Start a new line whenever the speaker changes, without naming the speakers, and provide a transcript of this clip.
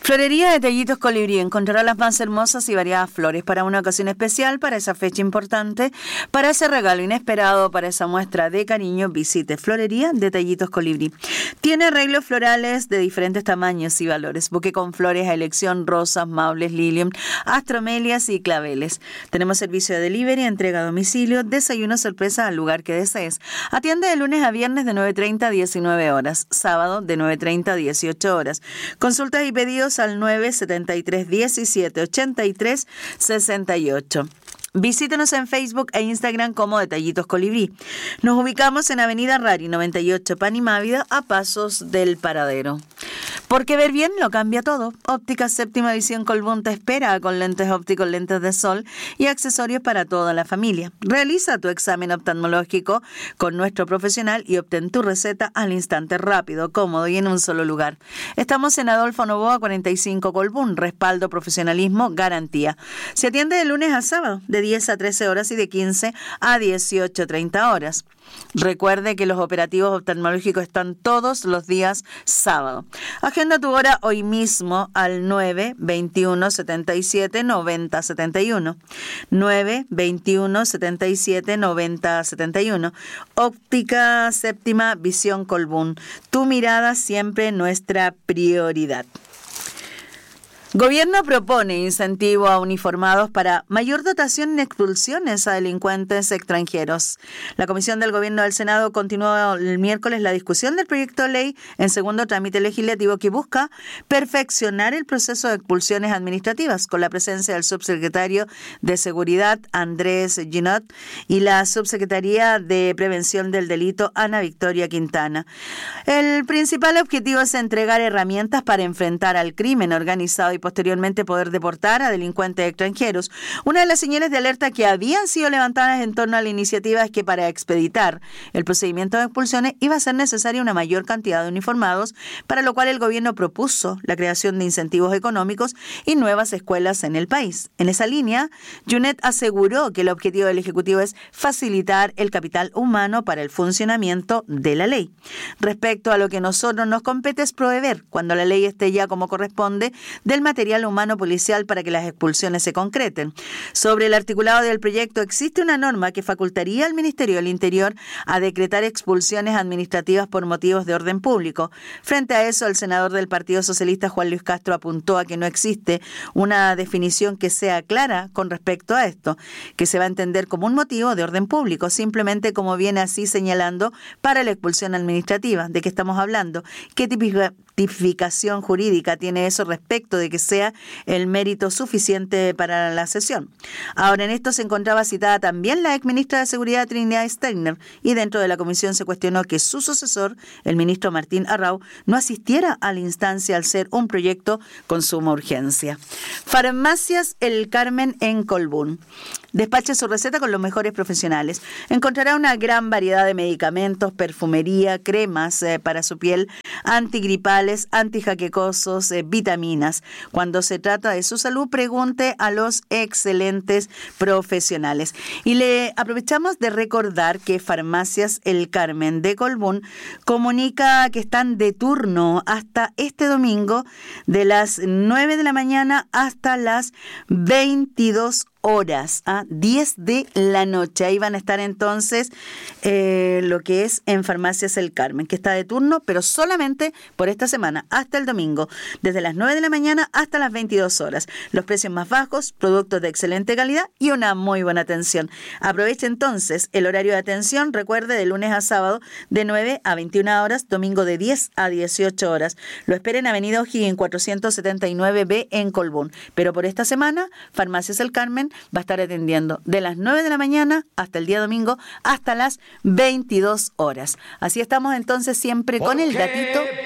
Florería Detallitos Colibrí encontrará las más hermosas y variadas flores para una ocasión especial, para esa fecha importante, para ese regalo inesperado, para esa muestra de cariño. Visite Florería Detallitos Colibrí. Tiene arreglos florales de diferentes tamaños y valores. Buque con flores a elección, rosas, maules, lilium, astromelias y claveles. Tenemos servicio de delivery, entrega a domicilio, desayuno sorpresa al lugar que desees. Atiende de lunes a viernes de 9:30 a 19 horas, sábado de 9:30 a 18 horas. Consultas y pedidos al 973 17 83 68. Visítenos en Facebook e Instagram como Detallitos Colibrí. Nos ubicamos en Avenida Rari 98, Panimávida, a pasos del Paradero. Porque ver bien lo cambia todo. Óptica Séptima Visión Colbún te espera con lentes ópticos, lentes de sol y accesorios para toda la familia. Realiza tu examen oftalmológico con nuestro profesional y obtén tu receta al instante, rápido, cómodo y en un solo lugar. Estamos en Adolfo Noboa 45 Colbún. Respaldo, profesionalismo, garantía. Se atiende de lunes a sábado, de 10 a 13 horas y de 15 a 18:30 horas. Recuerde que los operativos oftalmológicos están todos los días sábado. Agenda tu hora hoy mismo al 921 77 90 71. 921 77 90 71. Óptica Séptima Visión Colbún. Tu mirada siempre nuestra prioridad. Gobierno propone incentivo a uniformados para mayor dotación en expulsiones a delincuentes extranjeros. La Comisión del Gobierno del Senado continuó el miércoles la discusión del proyecto de ley en segundo trámite legislativo que busca perfeccionar el proceso de expulsiones administrativas con la presencia del subsecretario de Seguridad, Andrés Ginot, y la subsecretaría de Prevención del Delito, Ana Victoria Quintana. El principal objetivo es entregar herramientas para enfrentar al crimen organizado y posteriormente poder deportar a delincuentes extranjeros. Una de las señales de alerta que habían sido levantadas en torno a la iniciativa es que para expeditar el procedimiento de expulsiones iba a ser necesaria una mayor cantidad de uniformados, para lo cual el gobierno propuso la creación de incentivos económicos y nuevas escuelas en el país. En esa línea, Junet aseguró que el objetivo del Ejecutivo es facilitar el capital humano para el funcionamiento de la ley. Respecto a lo que a nosotros nos compete es proveer, cuando la ley esté ya como corresponde, del material humano policial para que las expulsiones se concreten. Sobre el articulado del proyecto, existe una norma que facultaría al Ministerio del Interior a decretar expulsiones administrativas por motivos de orden público. Frente a eso, el senador del Partido Socialista, Juan Luis Castro, apuntó a que no existe una definición que sea clara con respecto a esto, que se va a entender como un motivo de orden público, simplemente como viene así señalando para la expulsión administrativa. ¿De qué estamos hablando? ¿Qué tipificación jurídica tiene eso respecto de que sea el mérito suficiente para la sesión? Ahora, en esto se encontraba citada también la exministra de Seguridad, Trinidad Steiner, y dentro de la comisión se cuestionó que su sucesor, el ministro Martín Arrau, no asistiera a la instancia al ser un proyecto con suma urgencia. Farmacias El Carmen en Colbún. Despache su receta con los mejores profesionales. Encontrará una gran variedad de medicamentos, perfumería, cremas para su piel, antigripales, antijaquecosos, vitaminas. Cuando se trata de su salud, pregunte a los excelentes profesionales. Y le aprovechamos de recordar que Farmacias El Carmen de Colbún comunica que están de turno hasta este domingo de las 9 de la mañana hasta las 22 horas, a 10 de la noche. Ahí van a estar entonces lo que es en Farmacias El Carmen, que está de turno, pero solamente por esta semana, hasta el domingo, desde las 9 de la mañana hasta las 22 horas. Los precios más bajos, productos de excelente calidad y una muy buena atención. Aproveche entonces el horario de atención, recuerde, de lunes a sábado de 9 a 21 horas, domingo de 10 a 18 horas. Lo espera en Avenida O'Higgins 479B en Colbún. Pero por esta semana, Farmacias El Carmen va a estar atendiendo de las 9 de la mañana hasta el día domingo hasta las 22 horas. Así estamos entonces siempre con el datito